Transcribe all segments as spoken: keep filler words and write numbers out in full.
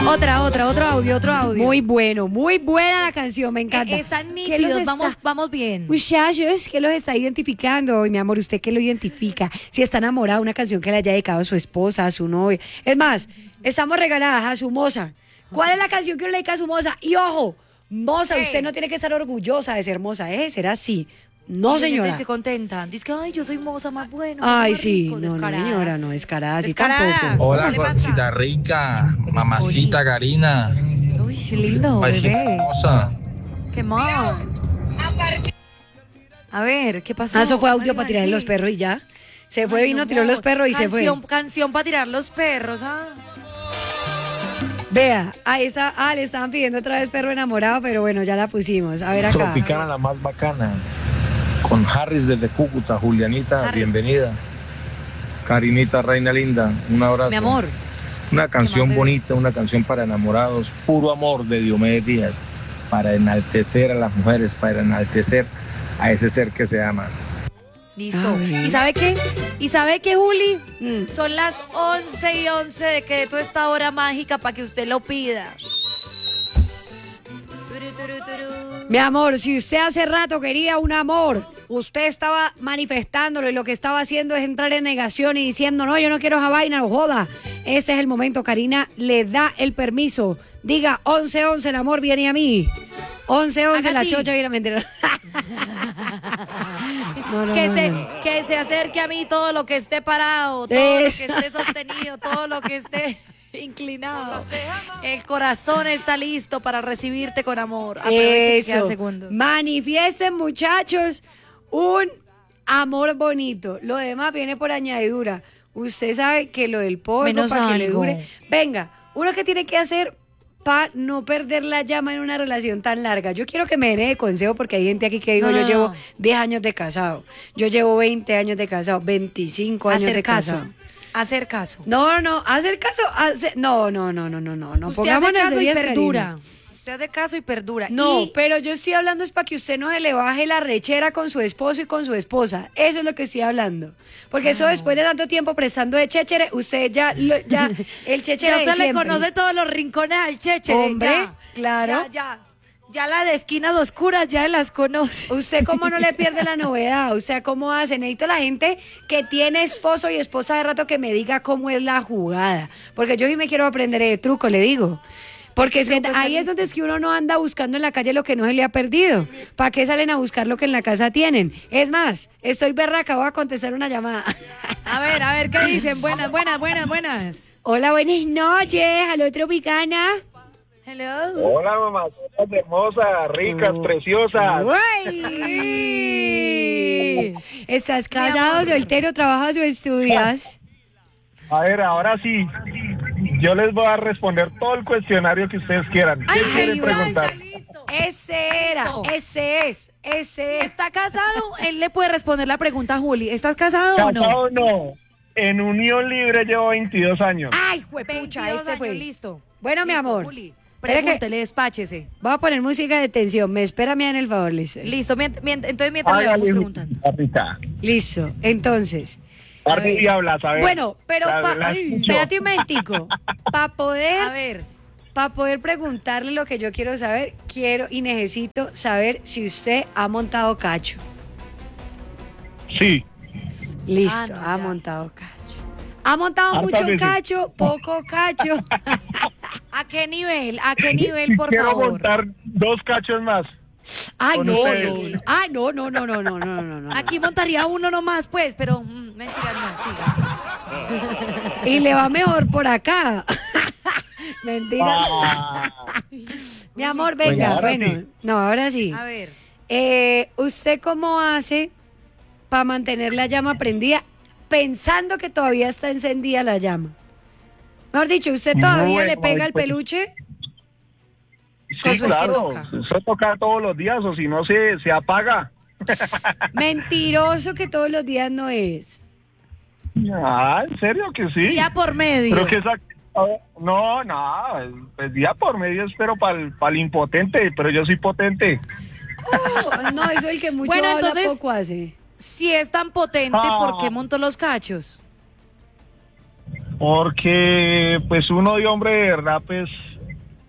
Otra, otra, otro audio, otro audio. Muy bueno, muy buena la canción, me encanta. Eh, están nítidos, está... vamos, vamos bien. Muchachos, ¿qué los está identificando hoy, mi amor? ¿Usted qué lo identifica? Si está enamorado, una canción que le haya dedicado a su esposa, a su novio. Es más, estamos regaladas a su moza. ¿Cuál es la canción que le dedica a su moza? Y ojo, moza, ¿Qué? usted no tiene que estar orgullosa de ser moza, ¿eh? Será así. No, señora. Dice que contenta. Dice que, ay, yo soy moza más bueno. Ay, más sí. rico. No, no, Descarada. señora, no, descarada, así Descarada. tampoco. Hola, ¿Qué le pasa? Juancita rica, mamacita Oye. Karina, Uy, sí, lindo, paisita bebé. hermosa. Qué mal. A ver, ¿qué pasó? Ah, eso fue audio Ay, para tirar sí. los perros y ya. Se fue, Ay, vino, no, tiró los perros y se canción, fue. Canción para tirar los perros, ah. Vea, ahí está. Ah, le estaban pidiendo otra vez perro enamorado, pero bueno, ya la pusimos. A ver acá. Tropicana, la más bacana. Con Harris desde Cúcuta. Julianita, Harris. bienvenida. Karinita, reina linda, un abrazo. Mi amor. Una canción bebé. bonita, una canción para enamorados. Puro amor de Diomedes Díaz. Para enaltecer a las mujeres, para enaltecer a ese ser que se ama. Listo. Ay. ¿Y sabe qué? ¿Y sabe qué, Juli? Mm. Son las once y once de que de toda esta hora mágica para que usted lo pida. Turu, turu, turu. Mi amor, si usted hace rato quería un amor, usted estaba manifestándolo y lo que estaba haciendo es entrar en negación y diciendo, no, yo no quiero esa vaina, no joda. Ese es el momento, Karina le da el permiso. Diga, once once, el amor viene a mí. once once, Haga la así. chocha viene a mentir. No, no, Que, no, se, no. que se acerque a mí todo lo que esté parado, todo Eso. lo que esté sostenido, todo lo que esté inclinado. El corazón está listo para recibirte con amor. Aproveche que quedan Eso. segundos. Manifiesten, muchachos, un amor bonito. Lo demás viene por añadidura. Usted sabe que lo del polvo, Menos para que le algo. dure. Venga, uno que tiene que hacer para no perder la llama en una relación tan larga. Yo quiero que me den de consejo porque hay gente aquí que digo, No, no, yo llevo no. diez años de casado. Yo llevo veinte años de casado, veinticinco años Hacer de caso. casado. Hacer caso. No, no, hacer caso, hacer- no, no, no, no, no, no, no. Usted hace Pongámonos caso y serias, perdura. Karina. Usted hace caso y perdura. No, Y pero yo estoy hablando es para que usted no se le baje la rechera con su esposo y con su esposa. Eso es lo que estoy hablando. Porque eso después de tanto tiempo prestando de chéchere, usted ya, lo- ya el chéchere ya de usted le siempre. conoce todos los rincones al cheche. Hombre, ya. claro. Ya, ya. Ya la de esquinas oscuras ya las conoce. ¿Usted cómo no le pierde la novedad? O sea, ¿cómo hace? Necesito la gente que tiene esposo y esposa de rato que me diga cómo es la jugada. Porque yo sí me quiero aprender de truco, le digo. Porque es que ahí es donde es que uno no anda buscando en la calle lo que no se le ha perdido. ¿Para qué salen a buscar lo que en la casa tienen? Es más, estoy berraca, voy a contestar una llamada. A ver, a ver, ¿qué dicen? Buenas, buenas, buenas, buenas. Hola, buenas noches, aló Tropicana. Hello. Hola, mamacitas hermosas, ricas, preciosas. ¡Uy! ¿Estás casado, soltero, trabajas o estudias? A ver, ahora sí, yo les voy a responder todo el cuestionario que ustedes quieran. ¿Qué Ay, quieren ay, preguntar? ay, listo. Ese era, Listo. ese es, Si ese es. está casado, él le puede responder la pregunta a Juli. ¿Estás casado o no? Casado no, en unión libre llevo veintidós años. ¡Ay, juepucha! veintidós Este fue. años, listo. Bueno, mi Listo, amor. Juli, Espera que- pregúntele, despáchese. Voy a poner música de tensión. Me espera, me dan el favor, listo. Listo, mient- mient- entonces mientras le vamos Hágale, preguntando. papita. Listo, entonces. Parte y hablas, a ver. Bueno, pero La- pa- la ay, escucho. espérate un momentico. Para A poder, ver, para poder preguntarle lo que yo quiero saber, quiero y necesito saber si usted ha montado cacho. Sí, Listo, Ah, no, ha ya. montado cacho. ¿Ha montado Hartas mucho veces. cacho? ¿Poco cacho? ¿a qué nivel? ¿A qué nivel, por quiero favor? montar dos cachos más. Ay, Con no, ustedes. no, no. Ah, no, no, no, no, no, no, no, no. Aquí montaría uno nomás, pues, pero mm, mentiras, no, siga. Y le va mejor por acá. Mentira. Ah, Mi amor, Bueno, venga, ahora bueno. sí. No, ahora sí. A ver, Eh, ¿usted cómo hace para mantener la llama prendida pensando que todavía está encendida la llama? Mejor dicho, ¿usted todavía Bueno, le pega el pues- peluche? sí, Eso es que claro. toca. Eso toca todos los días o si no se, se apaga. Mentiroso que todos los días no es. Ah, ¿en serio que sí? día por medio. Pero que esa... a ver, no, no, pues día por medio espero para el impotente, pero yo soy potente. Oh, no, eso es el que mucho Bueno, habla, entonces- poco hace. Si es tan potente, Ah. ¿por qué montó los cachos? Porque pues uno de hombre de verdad pues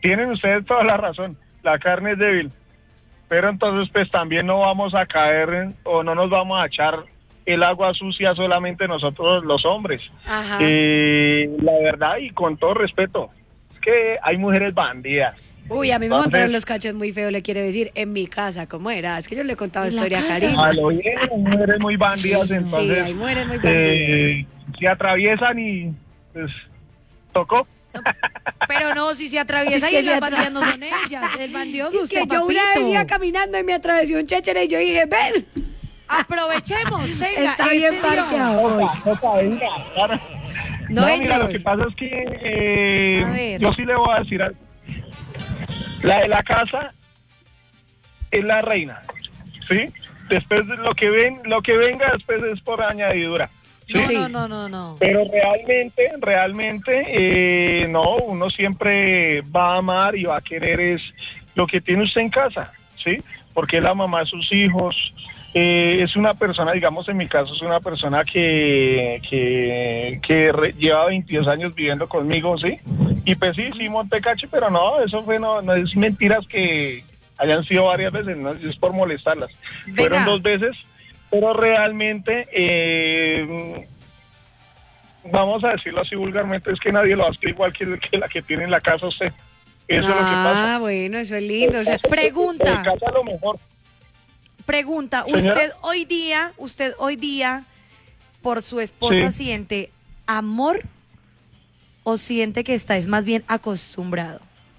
tienen ustedes toda la razón, la carne es débil, pero entonces pues también no vamos a caer en, o no nos vamos a echar el agua sucia solamente nosotros los hombres. Ajá. Eh, la verdad y con todo respeto, es que hay mujeres bandidas. Uy, a mí me Entonces- montaron los cachos muy feo, le quiere decir, en mi casa, ¿cómo era? Es que yo le he contado ¿En la historia a casa? Karina. A lo bien, hay mujeres muy bandidas, entonces Sí, hay mujeres muy bandidas. eh, se atraviesan y pues tocó. Pero no, si se atraviesa Es que y se las atra- bandidas no son ellas. El bandido es Es usted, que yo una papito. vez iba caminando y me atravesó un chéchere y yo dije, ven, Aprovechemos, venga, está este bien Dios. parqueado hoy. Toca, toca, venga, claro. No, No, mira, señor. lo que pasa es que eh, A ver. yo sí le voy a decir algo. La de la casa es la reina, ¿sí? Después de lo que ven, lo que venga después es por añadidura. No, Sí. no, no, no, no. Pero realmente, realmente, eh, no, uno siempre va a amar y va a querer es lo que tiene usted en casa, ¿sí? Porque es la mamá de sus hijos, eh, es una persona, digamos en mi caso, es una persona que, que, que re- lleva veintidós años viviendo conmigo, ¿sí? Y pues sí, sí monté cacho, pero no, eso fue, no, no es mentiras que hayan sido varias veces, no es por molestarlas. Venga. Fueron dos veces, pero realmente, eh, vamos a decirlo así vulgarmente, es que nadie lo hace igual que, que la que tiene en la casa usted. Eso es lo que pasa. Ah, bueno, eso es lindo. O sea, Pregunta. En casa lo mejor. Pregunta, Señora. usted hoy día, usted hoy día, por su esposa, Sí. ¿siente amor o siente que está es más bien acostumbrado?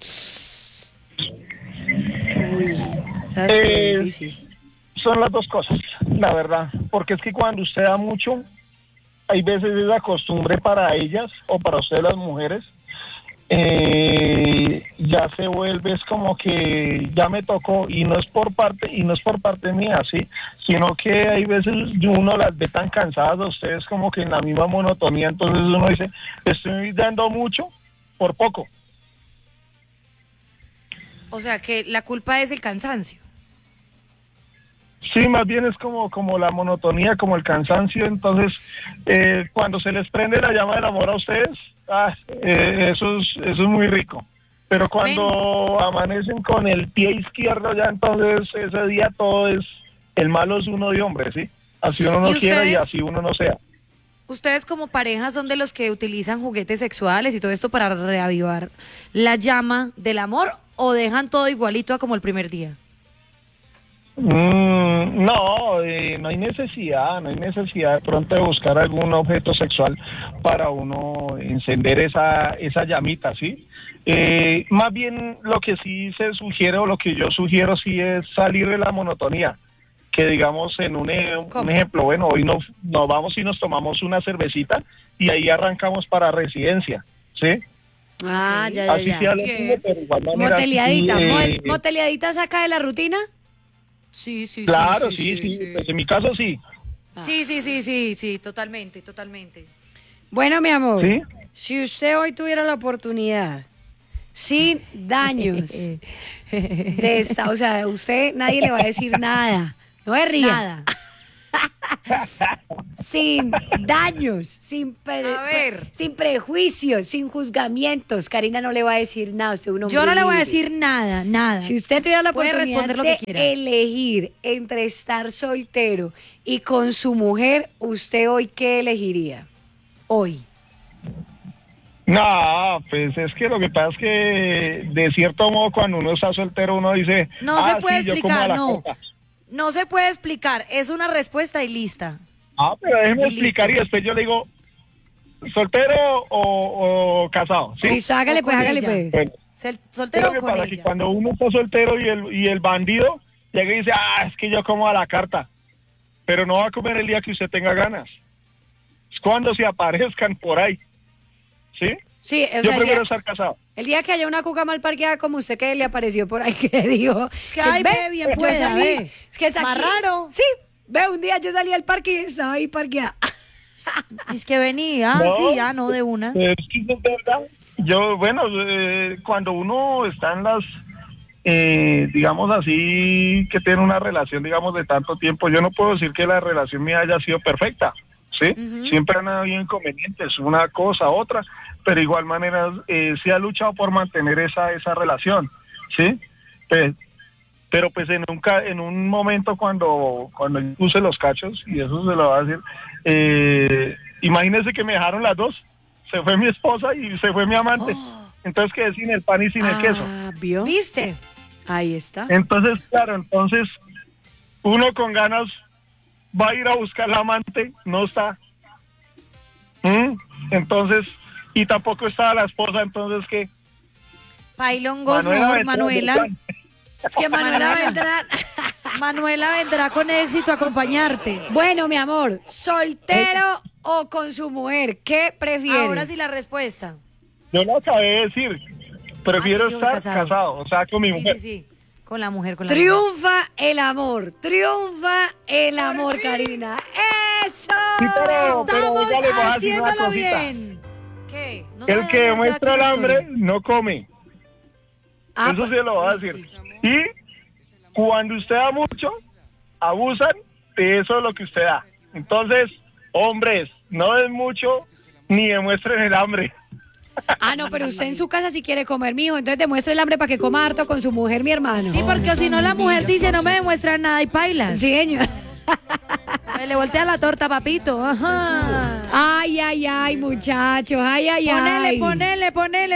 uy, ¿sabes? Eh, Es difícil. Son las dos cosas, la verdad. Porque es que cuando usted da mucho, hay veces es la costumbre para ellas o para ustedes las mujeres, eh, ya se vuelve es como que ya me tocó y no es por parte y no es por parte mía, sí, sino que hay veces uno las ve tan cansadas a ustedes como que en la misma monotonía, entonces uno dice, estoy dando mucho por poco. O sea, que la culpa es el cansancio. Sí, más bien es como, como la monotonía, como el cansancio. Entonces, eh, cuando se les prende la llama del amor a ustedes, ah, eh, eso, es, eso es muy rico. Pero cuando amanecen con el pie izquierdo, ya entonces ese día todo es, el malo es uno de hombre, ¿sí? Así uno no ¿Y quiera y ustedes? así uno no sea. ¿Ustedes como pareja son de los que utilizan juguetes sexuales y todo esto para reavivar la llama del amor o dejan todo igualito a como el primer día? Mm, no, eh, no hay necesidad, no hay necesidad de pronto de buscar algún objeto sexual para uno encender esa, esa llamita, ¿sí? Eh, más bien lo que sí se sugiere o lo que yo sugiero sí es salir de la monotonía, que digamos en un, e- un ¿Cómo? ejemplo, bueno, hoy nos, nos vamos y nos tomamos una cervecita y ahí arrancamos para residencia, ¿sí? Ah, ya, ya, Así ya. sea lo ¿Qué? mismo, pero de igual manera Moteleadita, sí, mo- eh, moteleadita saca de la rutina. Sí, sí, claro, sí, sí, pues en mi caso sí, Sí, sí, sí, sí, sí, totalmente, totalmente. Bueno, mi amor, ¿sí? si usted hoy tuviera la oportunidad, sin daños, de esta, o sea, usted nadie le va a decir nada, no se ría. Nada. Sin daños, sin, pre- A ver. sin prejuicios, sin juzgamientos. Karina no le va a decir nada, usted es un hombre Yo no le voy a libre. decir nada, nada. Si usted tuviera la Puede oportunidad responder lo de que quiera. elegir entre estar soltero y con su mujer, ¿usted hoy qué elegiría? Hoy. No, pues es que lo que pasa es que de cierto modo cuando uno está soltero uno dice... No "Ah, se puede sí, yo como a explicar, la no. coca". No se puede explicar, es una respuesta y lista. Ah, pero déjeme Y explicar listo. y después yo le digo, ¿soltero o, o casado? ¿sí? Listo, hágale O pues, con hágale ella. pues. Bueno, Sel- ¿qué es ¿Soltero lo o que con pasa? Que ella? cuando uno está soltero y el, y el bandido llega y dice, ah, es que yo como a la carta, pero no va a comer el día que usted tenga ganas. Es cuando se aparezcan por ahí, ¿sí? Sí, o Yo sea, el prefiero día, estar casado. el día que haya una cuca mal parqueada como usted que le apareció por ahí que dijo... Es que, ay, ve, bien yo pueda, salí, ve. es que Más aquí- raro. Sí, ve, un día yo salí al parque y estaba ahí parqueada. Es que venía, No. sí, ya, no de una. Es que es verdad. Yo, bueno, eh, cuando uno está en las, eh, digamos así, que tiene una relación, digamos, de tanto tiempo, yo no puedo decir que la relación mía haya sido perfecta, ¿sí? Ujú. Siempre han habido inconvenientes, una cosa, otra, pero igual manera eh, sí ha luchado por mantener esa esa relación, ¿sí? Pues, pero pues en un ca- en un momento cuando cuando yo puse los cachos, y eso se lo voy a decir, eh, imagínense que me dejaron las dos, se fue mi esposa y se fue mi amante, entonces quedé sin el pan y sin el queso. Ah, ¿vio? ¿Viste? Ahí está. Entonces, claro, entonces uno con ganas va a ir a buscar la amante, no está. ¿Mm? Entonces, y tampoco estaba la esposa, entonces ¿qué? Pailongos, Manuela mejor, Beltrán, Manuela. Beltrán. Es que Manuela Manuela. Beltrán. Manuela vendrá con éxito a acompañarte. Bueno, mi amor, ¿soltero o con su mujer? ¿Qué prefiere? Ahora sí la respuesta. Yo lo acabé de decir, prefiero Ah, sí, digo que estar casado. casado. o sea, con mi Sí, mujer. sí, sí. Con la mujer, con la mujer. Triunfa el amor, triunfa el amor, Karina. ¡Eso! Sí, pero, pero Estamos oiga, le voy a decir una haciéndolo cosita. bien. ¿Qué? No se El vaya que a meter demuestra aquí el en la hambre historia. no come. Ah, Eso pues, se lo voy a uy, decir. sí. Y cuando usted da mucho, abusan de eso de lo que usted da. Entonces, hombres, no den mucho ni demuestren el hambre. Ah, no, pero usted en su casa sí quiere comer, mijo. Entonces demuestre el hambre para que coma harto con su mujer, mi hermano. Sí, porque si no la mujer dice no me demuestran nada y pailas. Sí, señor. Me le voltea la torta, papito. Ajá. Ay, ay, ay, muchachos. Ay, ay, ay. Ponele, ponele, ponele.